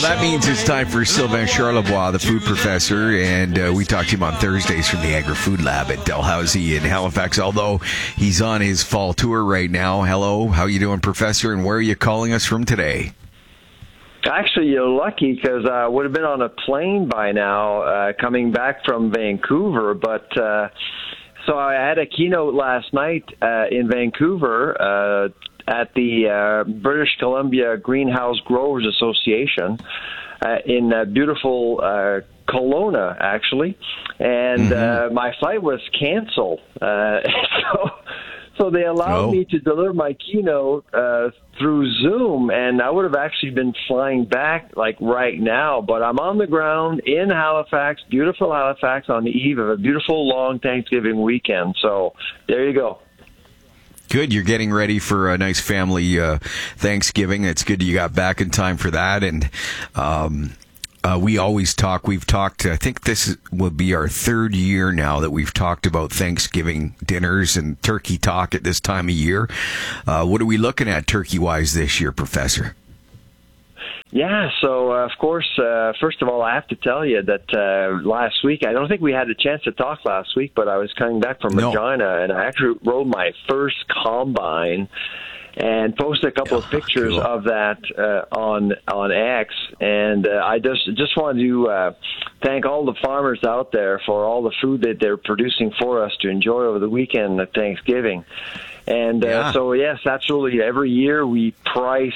that means it's time for Sylvain Charlebois, the food professor, and we talk to him on Thursdays from the Agri-Food Lab at Dalhousie in Halifax, although he's on his fall tour right now. Hello, how you doing, Professor, and where are you calling us from today? Actually, you're lucky because I would have been on a plane by now coming back from Vancouver. But so I had a keynote last night in Vancouver at the British Columbia Greenhouse Growers Association in beautiful Kelowna, actually. And my flight was canceled. So they allowed me to deliver my keynote through Zoom, and I would have actually been flying back like right now. But I'm on the ground in Halifax, beautiful Halifax, on the eve of a beautiful long Thanksgiving weekend. So there you go. Good. You're getting ready for a nice family Thanksgiving. It's good you got back in time for that. And we always talk. We've talked, I think this will be our third year now that we've talked about Thanksgiving dinners and turkey talk at this time of year. What are we looking at turkey-wise this year, Professor? Yeah, so of course, first of all, I have to tell you that last week, I don't think we had a chance to talk last week, but I was coming back from Regina, and I actually rode my first combine and posted a couple of pictures of that on X. And I just wanted to thank all the farmers out there for all the food that they're producing for us to enjoy over the weekend at Thanksgiving. And so, yes, absolutely. Every year we price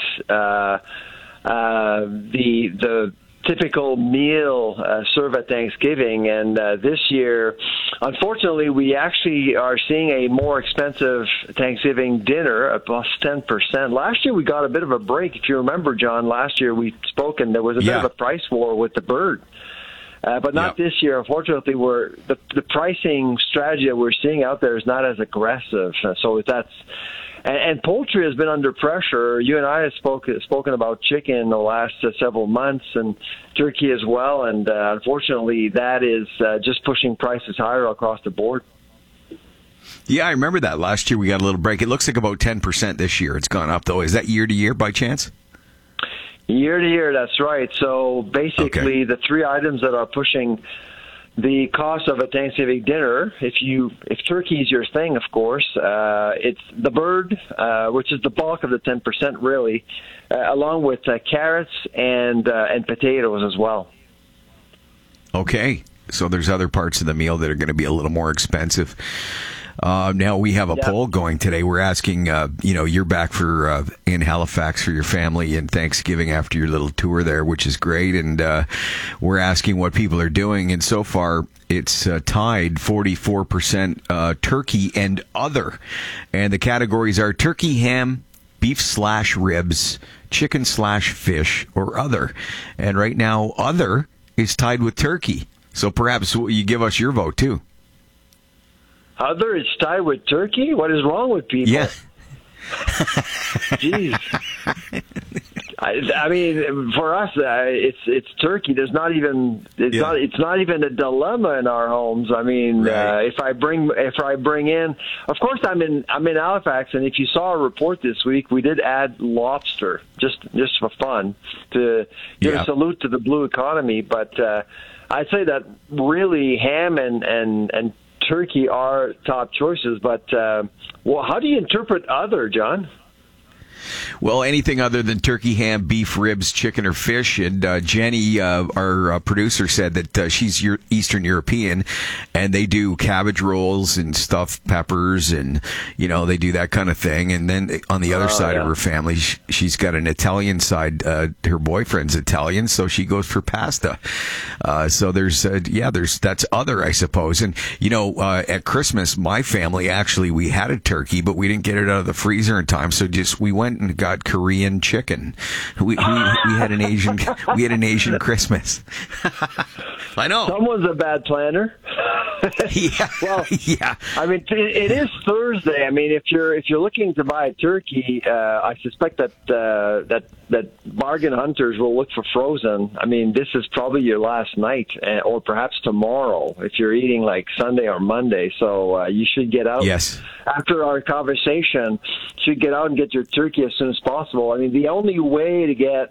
the typical meal served at Thanksgiving, and this year, unfortunately, we actually are seeing a more expensive Thanksgiving dinner, a plus 10%. Last year, we got a bit of a break. If you remember, John, last year we spoke, and there was a bit of a price war with the bird. But not this year. Unfortunately, the pricing strategy that we're seeing out there is not as aggressive. So that's... And poultry has been under pressure. You and I have spoken about chicken in the last several months, and turkey as well. And unfortunately, that is just pushing prices higher across the board. Yeah, I remember that. Last year we got a little break. It looks like about 10% this year. It's gone up, though. Is that year to year by chance? Year to year, that's right. So basically, the three items that are pushing the cost of a Thanksgiving dinner, if turkey is your thing, of course, it's the bird, which is the bulk of the 10%, really, along with carrots and potatoes as well. Okay, so there's other parts of the meal that are going to be a little more expensive. Now we have a poll going today. We're asking, you're back for in Halifax for your family and Thanksgiving after your little tour there, which is great. And we're asking what people are doing. And so far, it's tied 44% turkey and other. And the categories are turkey, ham, beef/ribs, chicken/fish, or other. And right now, other is tied with turkey. So perhaps you give us your vote, too. Other is tied with turkey? What is wrong with people? Yeah. Jeez. I mean, for us, it's turkey. There's not even it's not even a dilemma in our homes. I mean, if I bring in, of course, I'm in Halifax, and if you saw a report this week, we did add lobster just for fun to give a salute to the blue economy. But I'd say that really ham and turkey are top choices, but how do you interpret other, John? Well, anything other than turkey, ham, beef, ribs, chicken, or fish. And Jenny, our producer, said that she's Eastern European, and they do cabbage rolls and stuffed peppers, and they do that kind of thing. And then on the other side of her family, she's got an Italian side. Her boyfriend's Italian, so she goes for pasta. So there's that's other, I suppose. And at Christmas, my family actually we had a turkey, but we didn't get it out of the freezer in time, so we went and got Korean chicken. We had an Asian Christmas. I know. Someone's a bad planner. Yeah. Well, yeah. I mean, it is Thursday. I mean, if you're looking to buy a turkey, I suspect that bargain hunters will look for frozen. I mean, this is probably your last night, or perhaps tomorrow if you're eating like Sunday or Monday. So you should get out. Yes. After our conversation, should get out and get your turkey as soon as possible. I mean, the only way to get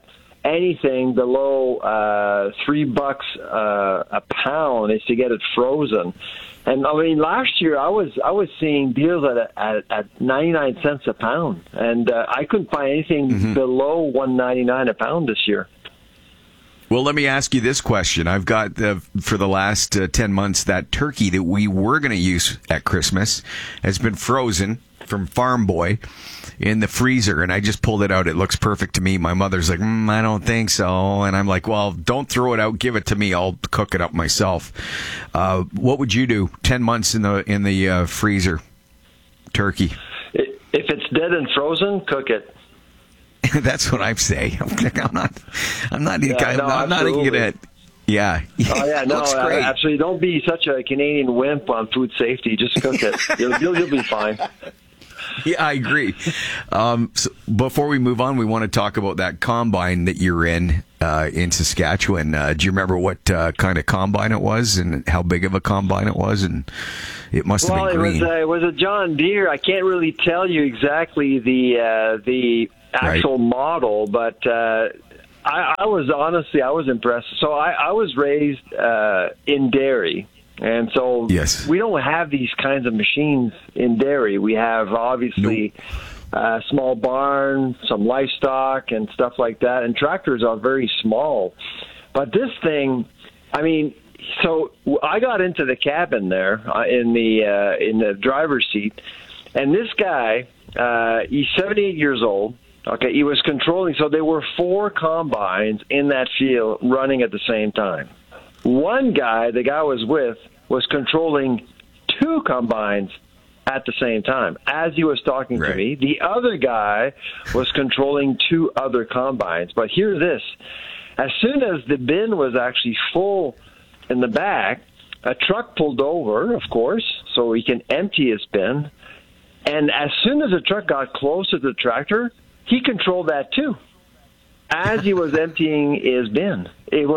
anything below $3 a pound is to get it frozen. And I mean, last year I was seeing deals at 99 cents a pound, and I couldn't find anything below $1.99 a pound this year. Well, let me ask you this question. I've got, for the last 10 months, that turkey that we were going to use at Christmas has been frozen from Farm Boy in the freezer, and I just pulled it out. It looks perfect to me. My mother's like, I don't think so. And I'm like, well, don't throw it out. Give it to me. I'll cook it up myself. What would you do? 10 months in the freezer turkey. If it's dead and frozen, cook it. That's what I'm saying. I'm not even gonna. Yeah. Oh yeah, no, Looks great. absolutely. Don't be such a Canadian wimp on food safety. Just cook it. You'll be fine. Yeah, I agree. So before we move on, we want to talk about that combine that you're in Saskatchewan. Do you remember what kind of combine it was and how big of a combine it was? And it must have been green. It was a John Deere. I can't really tell you exactly the actual model, but I was impressed. So I was raised in dairy. And so we don't have these kinds of machines in dairy. We have obviously a small barn, some livestock and stuff like that. And tractors are very small. But this thing, I mean, so I got into the cabin there in the driver's seat. And this guy, he's 78 years old. Okay, he was controlling. So there were 4 combines in that field running at the same time. One guy, the guy I was with, was controlling 2 combines at the same time as he was talking to me. The other guy was controlling 2 other combines. But hear this. As soon as the bin was actually full in the back, a truck pulled over, of course, so he can empty his bin. And as soon as the truck got close to the tractor, he controlled that too, as he was emptying his bin.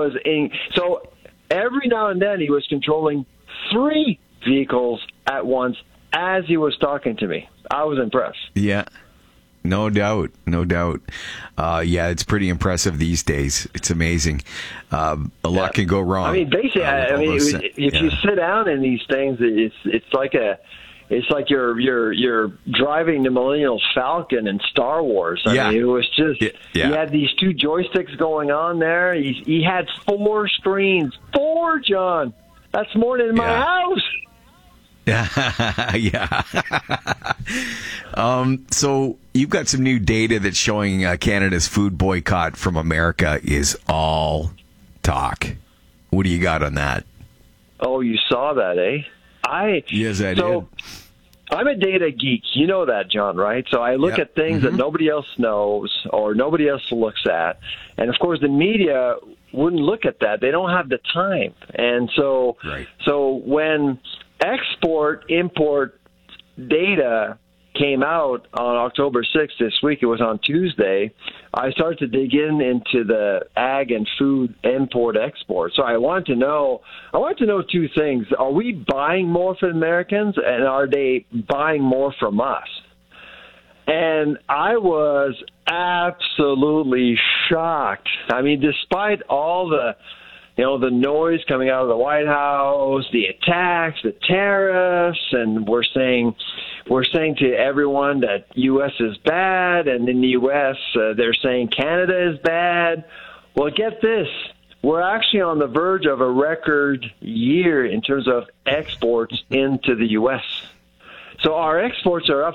So every now and then he was controlling 3 vehicles at once as he was talking to me. I was impressed. Yeah, no doubt. Yeah, it's pretty impressive these days. It's amazing. A lot can go wrong. I mean, basically, if you sit down in these things, it's like you're driving the Millennium Falcon in Star Wars. I mean, it was just he had these 2 joysticks going on there. He had 4 screens. 4, John. That's more than my house. Yeah. So you've got some new data that's showing Canada's food boycott from America is all talk. What do you got on that? Oh, you saw that, eh? Yes, I did. I'm a data geek. You know that, John, right? So I look at things that nobody else knows or nobody else looks at. And, of course, the media wouldn't look at that. They don't have the time. And so when export-import data came out on October 6th this week, it was on Tuesday, I started to dig into the ag and food import-export. So I want to know 2 things. Are we buying more from Americans, and are they buying more from us? And I was absolutely shocked. I mean, despite all the noise coming out of the White House, the attacks, the tariffs, and we're saying to everyone that U.S. is bad, and in the U.S. They're saying Canada is bad. Well, get this. We're actually on the verge of a record year in terms of exports into the U.S. So our exports are up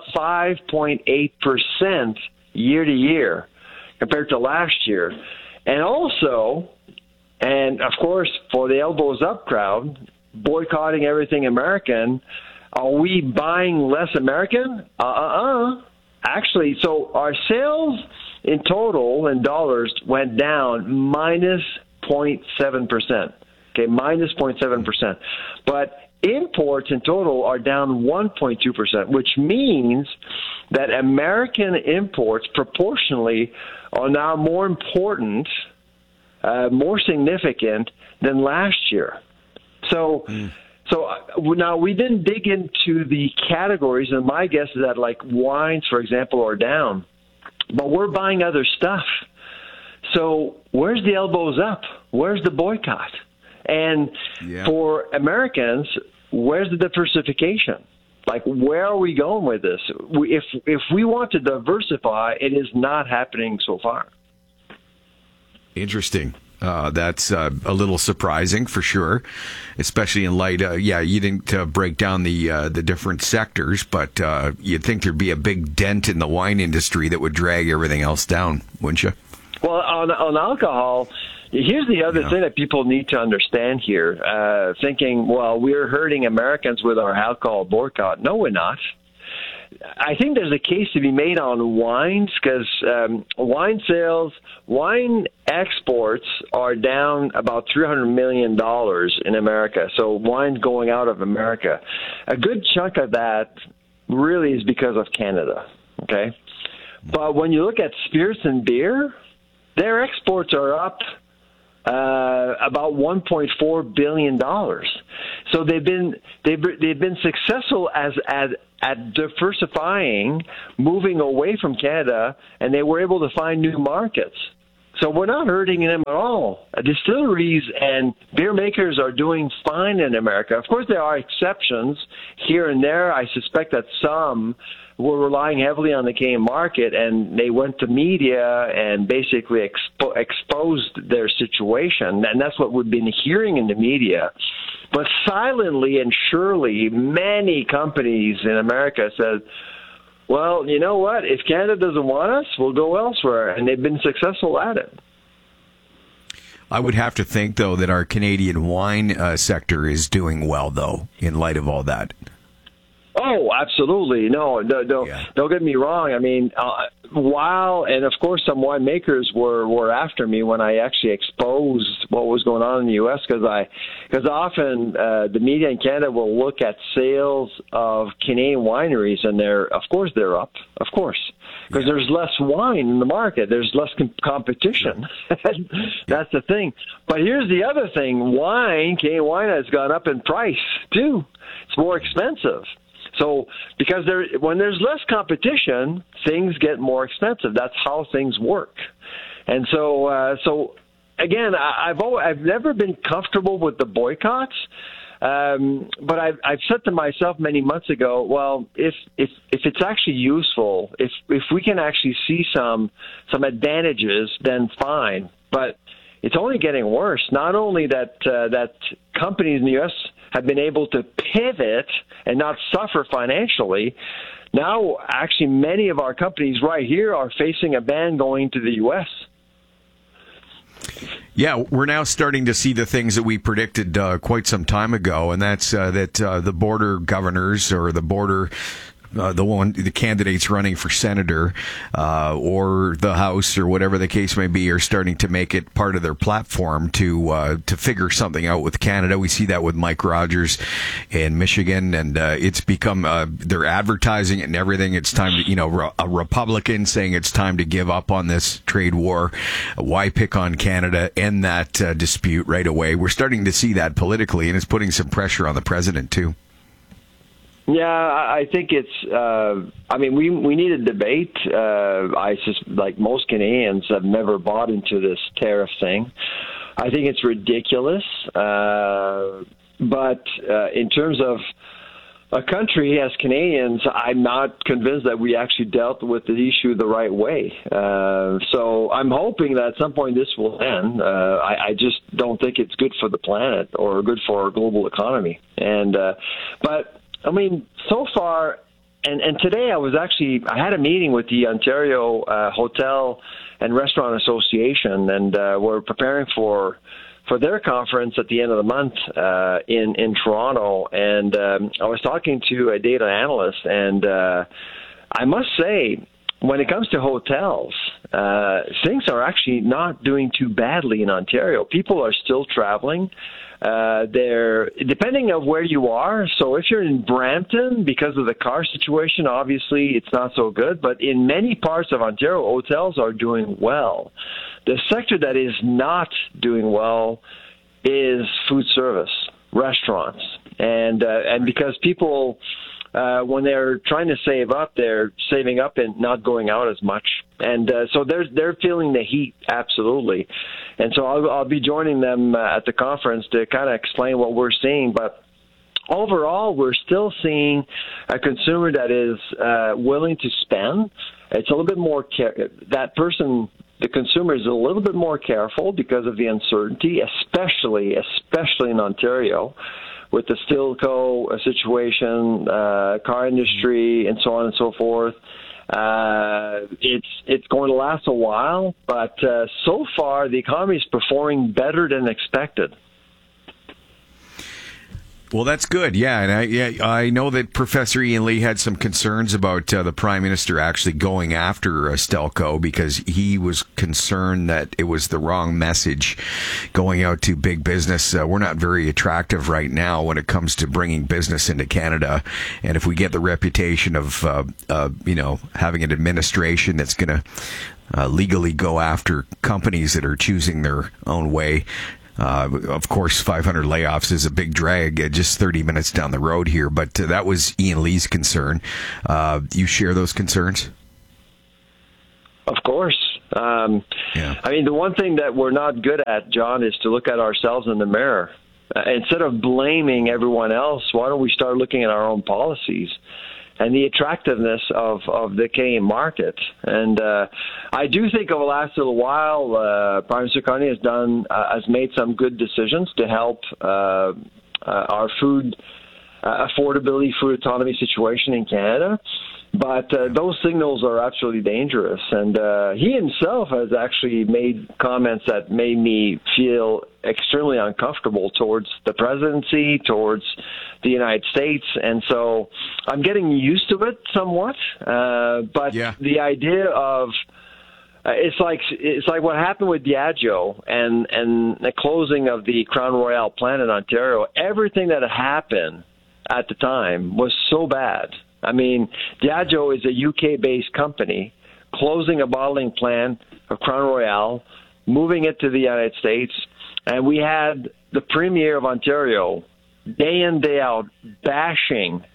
5.8% year to year compared to last year. And also, and of course, for the elbows up crowd, boycotting everything American, are we buying less American? Actually, so our sales in total in dollars went down minus 0.7%. Okay, minus 0.7%. But imports in total are down 1.2%, which means that American imports proportionally are now more important, more significant than last year. So now we didn't dig into the categories, and my guess is that like wines, for example, are down, but we're buying other stuff. So where's the elbows up? Where's the boycott? And for Americans, where's the diversification? Like, where are we going with this? If we want to diversify, it is not happening so far. Interesting. That's a little surprising for sure, especially in light. You didn't break down the different sectors, but you'd think there'd be a big dent in the wine industry that would drag everything else down, wouldn't you? Well, on alcohol, here's the other thing that people need to understand here. Thinking, well, we're hurting Americans with our alcohol boycott. No, we're not. I think there's a case to be made on wines because wine sales, wine exports are down about $300 million in America. So wine going out of America. A good chunk of that really is because of Canada, okay? But when you look at spirits and beer, their exports are up about $1.4 billion. So they've been successful at diversifying, moving away from Canada, and they were able to find new markets. So we're not hurting them at all. Distilleries and beer makers are doing fine in America. Of course, there are exceptions here and there. I suspect that some were relying heavily on the Canadian market, and they went to media and basically exposed their situation. And that's what we've been hearing in the media. But silently and surely, many companies in America said, well, you know what? If Canada doesn't want us, we'll go elsewhere. And they've been successful at it. I would have to think, though, that our Canadian wine sector is doing well, though, in light of all that. Oh, absolutely. No, don't get me wrong. I mean, and of course some winemakers were after me when I actually exposed what was going on in the U.S. because often the media in Canada will look at sales of Canadian wineries and they're up, of course, because there's less wine in the market. There's less competition. That's the thing. But here's the other thing. Canadian wine has gone up in price too. It's more expensive. So, because when there's less competition, things get more expensive. That's how things work. And so again, I've never been comfortable with the boycotts. But I've said to myself many months ago, well, if it's actually useful, if we can actually see some advantages, then fine. But it's only getting worse. Not only that companies in the U.S. have been able to pivot and not suffer financially. Now, actually, many of our companies right here are facing a ban going to the U.S. Yeah, we're now starting to see the things that we predicted quite some time ago, and that's that the border governors or the candidates running for senator or the House or whatever the case may be are starting to make it part of their platform to figure something out with Canada. We see that with Mike Rogers in Michigan, and it's become they're advertising it and everything. It's time to, a Republican saying it's time to give up on this trade war. Why pick on Canada? End that dispute right away. We're starting to see that politically, and it's putting some pressure on the president too. Yeah, I think it's. We need a debate. Like most Canadians, have never bought into this tariff thing. I think it's ridiculous. But in terms of a country as Canadians, I'm not convinced that we actually dealt with the issue the right way. So I'm hoping that at some point this will end. I just don't think it's good for the planet or good for our global economy. But. I mean, so far, and today I had a meeting with the Ontario Hotel and Restaurant Association, and we're preparing for their conference at the end of the month in Toronto. And I was talking to a data analyst, and I must say, when it comes to hotels, things are actually not doing too badly in Ontario. People are still traveling. They're depending on where you are. So if you're in Brampton, because of the car situation, obviously it's not so good. But in many parts of Ontario, hotels are doing well. The sector that is not doing well is food service, restaurants, and because people. When they're trying to save up, they're saving up and not going out as much. And so they're feeling the heat, absolutely. And so I'll be joining them at the conference to kind of explain what we're seeing. But overall, we're still seeing a consumer that is willing to spend. It's a little bit more the consumer is a little bit more careful because of the uncertainty, especially in Ontario, with the Stelco situation, car industry, and so on and so forth. It's going to last a while, but so far the economy is performing better than expected. Well, that's good. Yeah, and I know that Professor Ian Lee had some concerns about the Prime Minister actually going after Stelco because he was concerned that it was the wrong message going out to big business. We're not very attractive right now when it comes to bringing business into Canada, and if we get the reputation of having an administration that's going to legally go after companies that are choosing their own way. Of course, 500 layoffs is a big drag just 30 minutes down the road here, but that was Ian Lee's concern. You share those concerns? Of course. I mean, the one thing that we're not good at, John, is to look at ourselves in the mirror. Instead of blaming everyone else, why don't we start looking at our own policies and the attractiveness of the Canadian market? And I do think over the last little while, Prime Minister Carney has made some good decisions to help our food affordability, food autonomy situation in Canada. But those signals are absolutely dangerous. And he himself has actually made comments that made me feel extremely uncomfortable towards the presidency, towards the United States. And so I'm getting used to it somewhat. But the idea of it's like what happened with Diageo and the closing of the Crown Royal plant in Ontario. Everything that happened at the time was so bad. I mean, Diageo is a UK-based company closing a bottling plant of Crown Royal, moving it to the United States, and we had the Premier of Ontario day in, day out bashing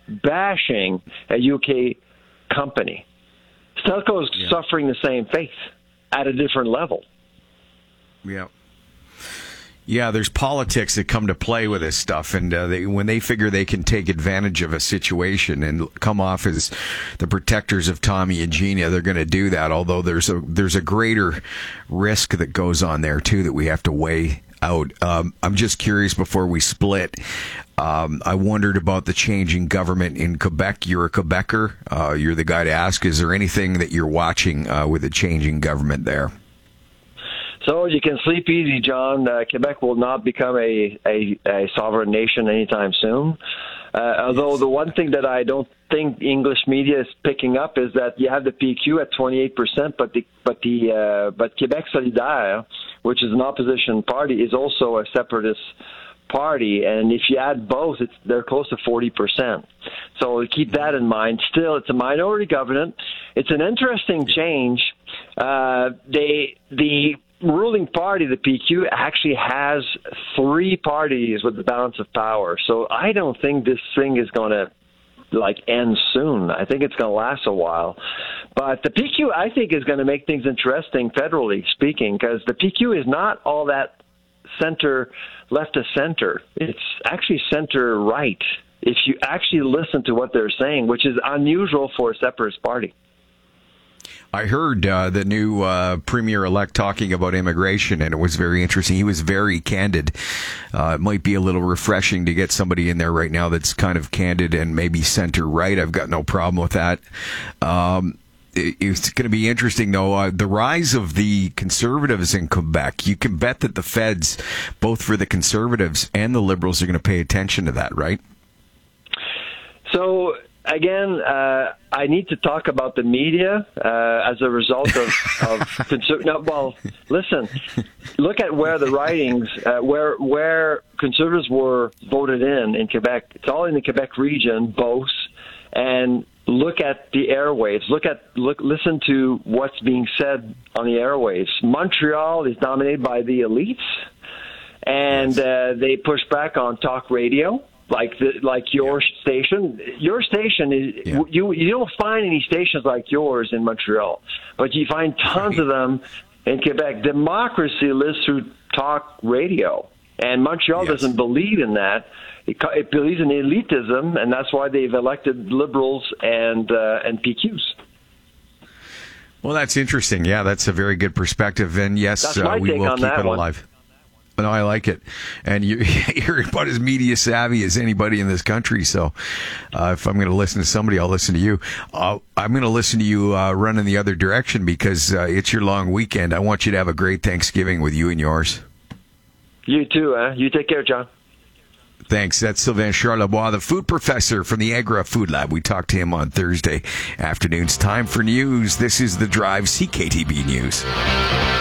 a UK company. Stelco is suffering the same fate at a different level. Yeah. Yeah, there's politics that come to play with this stuff, and when they figure they can take advantage of a situation and come off as the protectors of Tommy and Gina, they're going to do that. Although there's a greater risk that goes on there too that we have to weigh out. I'm just curious before we split. I wondered about the changing government in Quebec. You're a Quebecer. You're the guy to ask. Is there anything that you're watching with the changing government there? So you can sleep easy, John. Quebec will not become a sovereign nation anytime soon. Although the one thing that I don't think English media is picking up is that you have the PQ at 28%, but Québec Solidaire, which is an opposition party, is also a separatist party, and if you add both, they're close to 40%. So keep that in mind. Still, it's a minority government. It's an interesting change. The ruling party, the PQ, actually has three parties with the balance of power. So I don't think this thing is going to end soon. I think it's going to last a while. But the PQ, I think, is going to make things interesting federally speaking, because the PQ is not all that left of center. It's actually center right if you actually listen to what they're saying, which is unusual for a separatist party. I heard the new premier-elect talking about immigration, and it was very interesting. He was very candid. It might be a little refreshing to get somebody in there right now that's kind of candid and maybe center-right. I've got no problem with that. It's going to be interesting, though. The rise of the Conservatives in Quebec, you can bet that the feds, both for the Conservatives and the Liberals, are going to pay attention to that, right? So again, I need to talk about the media as a result of no, well, listen, look at where the writings, where Conservatives were voted in Quebec. It's all in the Quebec region, both, and look at the airwaves. Listen to what's being said on the airwaves. Montreal is dominated by the elites, and they push back on talk radio. like your station. Your station is you don't find any stations like yours in Montreal, but you find tons of them in Quebec. Democracy lives through talk radio, and Montreal doesn't believe in that. It believes in elitism, and that's why they've elected Liberals and PQs. Well, that's interesting. Yeah, that's a very good perspective, and yes, we will keep it alive. No, I like it. And you're about as media savvy as anybody in this country. So if I'm going to listen to somebody, I'll listen to you. I'm going to listen to you run in the other direction because it's your long weekend. I want you to have a great Thanksgiving with you and yours. You too. You take care, John. Thanks. That's Sylvain Charlebois, the food professor from the Agra Food Lab. We talked to him on Thursday afternoons. Time for news. This is The Drive, CKTB News.